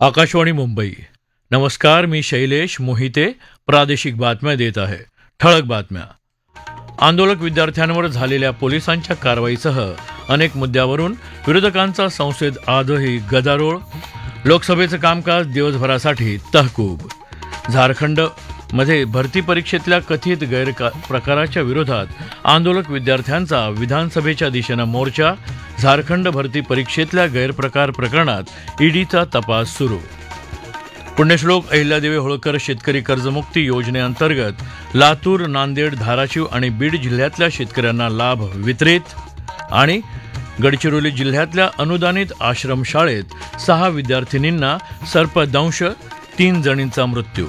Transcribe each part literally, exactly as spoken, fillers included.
आकाशवाणी मुंबई. नमस्कार, मी शैलेश मोहिते प्रादेशिक बातम्या देत आहे. ठळक बातम्या. आंदोलक विद्यार्थ्यांवर झालेल्या पोलिसांच्या कारवाईसह अनेक मुद्द्यावरून विरोधकांचा संसदेत आजही गदारोळ. लोकसभेचं कामकाज दिवसभरासाठी तहकूब. झारखंड मध्ये भरती परीक्षेतल्या कथित गैरप्रकाराच्या विरोधात आंदोलक विद्यार्थ्यांचा विधानसभेच्या दिशेनं मोर्चा. झारखंड भरती परीक्षेतल्या गैरप्रकार प्रकरणात ईडीचा तपास सुरू. पुण्यश्लोक अहिल्यादेवी होळकर शेतकरी कर्जमुक्ती योजनेअंतर्गत लातूर, नांदेड, धाराशिव आणि बीड जिल्ह्यातल्या शेतकऱ्यांना लाभ वितरित. आणि गडचिरोली जिल्ह्यातल्या अनुदानित आश्रमशाळेत सहा विद्यार्थिनींना सर्पदंश, तीन जणींचा मृत्यू.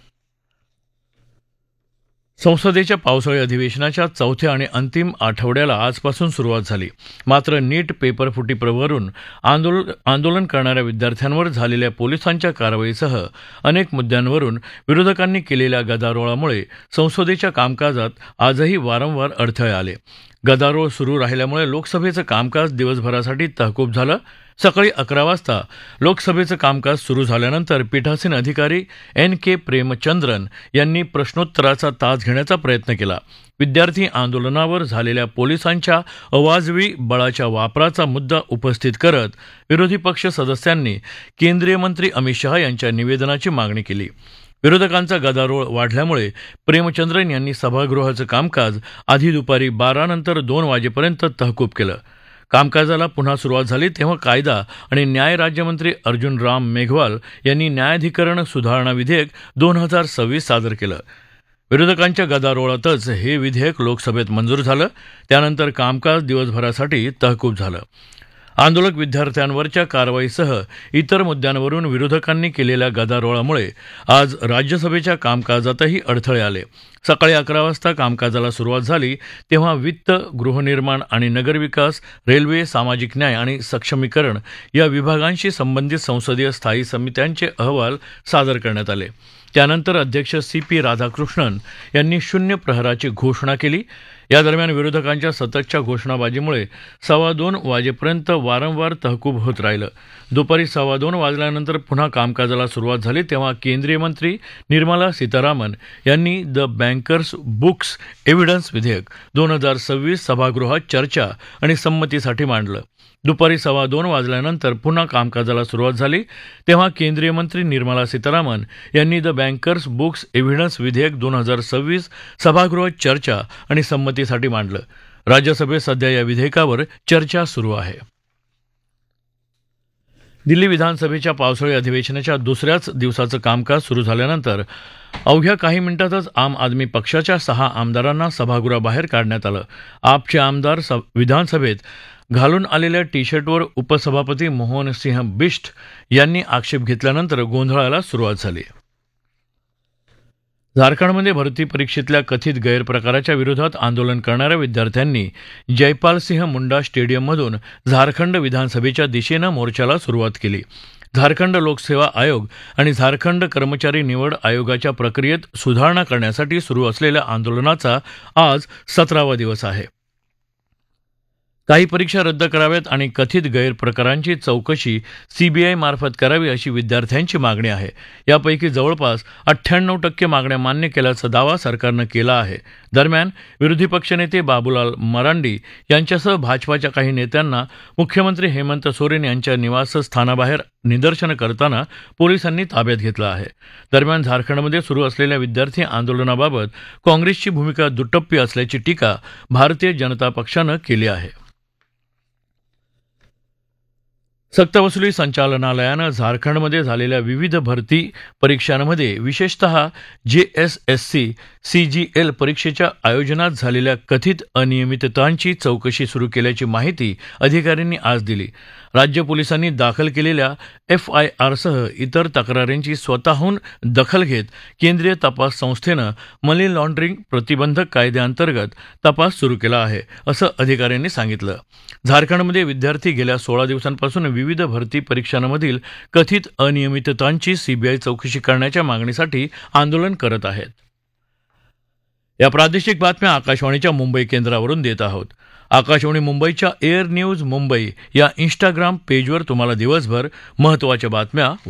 संसदेच्या पावसाळी अधिवेशनाच्या चौथ्या आणि अंतिम आठवड्याला आजपासून सुरुवात झाली. मात्र नीट पेपरफुटीवरून आंदोलन आंदोलन करणाऱ्या विद्यार्थ्यांवर झालेल्या पोलिसांच्या कारवाईसह अनेक मुद्द्यांवरून विरोधकांनी केलेल्या गदारोळामुळे संसदेच्या कामकाजात आजही वारंवार अडथळे आले. गदारोळ सुरू राहिल्यामुळे लोकसभेचं कामकाज दिवसभरासाठी तहकूब झालं. सकाळी अकरा वाजता लोकसभेचं कामकाज सुरू झाल्यानंतर पीठासीन अधिकारी एन के प्रेमचंद्रन यांनी प्रश्नोत्तराचा तास घेण्याचा प्रयत्न केला. विद्यार्थी आंदोलनावर झालेल्या पोलिसांच्या अवाजवी बळाच्या वापराचा मुद्दा उपस्थित करत विरोधी पक्ष सदस्यांनी केंद्रीय मंत्री अमित शहा यांच्या निवेदनाची मागणी केली. विरोधकांचा गदारोळ वाढल्यामुळे प्रेमचंद्रन यांनी सभागृहाचं कामकाज आधी दुपारी बारा नंतर दोन वाजेपर्यंत तहकूब केलं. कामकाजाला पुन्हा सुरुवात झाली तेव्हा कायदा आणि न्याय राज्यमंत्री अर्जुन राम मेघवाल यांनी न्यायाधिकरण सुधारणा विधेयक दोन हजार सव्वीस सादर केलं. विरोधकांच्या गदारोळातच हे विधेयक लोकसभेत मंजूर झालं. त्यानंतर कामकाज दिवसभरासाठी तहकूब झालं. आंदोलक विद्यार्थ्यांवरच्या कारवाईसह इतर मुद्द्यांवरून विरोधकांनी केलेल्या गदारोळामुळे आज राज्यसभेच्या कामकाजातही अडथळे आले. सकाळी अकरा वाजता कामकाजाला सुरुवात झाली तेव्हा वित्त, गृहनिर्माण आणि नगरविकास, रेल्वे, सामाजिक न्याय आणि सक्षमीकरण या विभागांशी संबंधित संसदीय स्थायी समित्यांचे अहवाल सादर करण्यात आले. त्यानंतर अध्यक्ष सी पी राधाकृष्णन यांनी शून्य प्रहराची घोषणा केली. या दरम्यान विरोधकांच्या सततच्या घोषणाबाजीमुळे सव्वा दोन वाजेपर्यंत वारंवार तहकूब होत राहिलं. दुपारी सव्वा दोन वाजल्यानंतर पुन्हा कामकाजाला सुरुवात झाली तेव्हा केंद्रीय मंत्री निर्मला सीतारामन यांनी द बँकर्स बुक्स एव्हिडन्स विधेयक दोन हजार सव्वीस सभागृहात चर्चा आणि संमतीसाठी मांडलं. दुपारी सव्वा दोन वाजल्यानंतर पुन्हा कामकाजाला सुरुवात झाली तेव्हा केंद्रीय मंत्री निर्मला सीतारामन यांनी द बँकर्स बुक्स एव्हिडन्स विधेयक दोन हजार सव्वीस सभागृहात चर्चा आणि संमतीसाठी मांडलं. राज्यसभेत सध्या या विधेयकावर चर्चा सुरू आहे. दिल्ली विधानसभेच्या पावसाळी अधिवेशनाच्या दुसऱ्याच दिवसाचं कामकाज सुरू झाल्यानंतर अवघ्या काही मिनिटातच आम आदमी पक्षाच्या सहा आमदारांना सभागृहाबाहेर काढण्यात आलं. आपचे आमदार विधानसभेत घालून आलेल्या टी शर्टवर उपसभापती मोहन सिंह बिष्ट यांनी आक्षेप घेतल्यानंतर गोंधळाला सुरुवात झाली. झारखंडमध्ये भरती परीक्षेतल्या कथित गैरप्रकाराच्या विरोधात आंदोलन करणाऱ्या विद्यार्थ्यांनी जयपाल सिंह मुंडा स्टेडियममधून झारखंड विधानसभेच्या दिशेनं मोर्चाला सुरुवात केली. झारखंड लोकसेवा आयोग आणि झारखंड कर्मचारी निवड आयोगाच्या प्रक्रियेत सुधारणा करण्यासाठी सुरू असलेल्या आंदोलनाचा आज सतरावा दिवस आहे. काही परीक्षा रद्द कराव्यात आणि कथित गैरप्रकारांची चौकशी सीबीआय मार्फत करावी अशी विद्यार्थ्यांची मागणी आहे. यापैकी जवळपास अठ्ठ्याण्णव टक्के मागण्या मान्य केल्याचा दावा सरकारनं केला आहे. दरम्यान विरोधी पक्षनेते बाबूलाल मरांडी यांच्यासह भाजपाच्या काही नेत्यांना मुख्यमंत्री हेमंत सोरेन यांच्या निवासस्थानाबाहेर निदर्शनं करताना पोलिसांनी ताब्यात घेतलं आहे. दरम्यान झारखंडमध्ये सुरू असलेल्या विद्यार्थी आंदोलनाबाबत काँग्रेसची भूमिका दुटप्पी असल्याची टीका भारतीय जनता पक्षानं केली आहे. सक्तवसुली संचालनालयानं झारखंडमध्ये झालेल्या विविध भरती परीक्षांमध्ये विशेषतः जे S S C C G L परीक्षेच्या आयोजनात झालेल्या कथित अनियमिततांची चौकशी सुरू केल्याची माहिती अधिकाऱ्यांनी आज दिली. राज्य पोलिसांनी दाखल केलेल्या एफ आय आरसह इतर तक्रारींची स्वतःहून दखल घेत केंद्रीय तपास संस्थेनं मनी लॉन्ड्रिंग प्रतिबंधक कायद्याअंतर्गत तपास सुरू केला आहे असं अधिकाऱ्यांनी सांगितलं. झारखंडमध्ये विद्यार्थी गेल्या सोळा दिवसांपासून विविध भरती परीक्षांमधील कथित अनियमिततांची सीबीआय चौकशी करण्याच्या मागणीसाठी आंदोलन करत आहेत. या प्रादेशिक बातम्या आकाशवाणीच्या मुंबई केंद्रावरून देत आहोत. आकाशवाणी मुंबईच्या एअर न्यूज मुंबई या इंस्टाग्राम पेजवर तुम्हाला दिवसभर महत्त्वाच्या बातम्या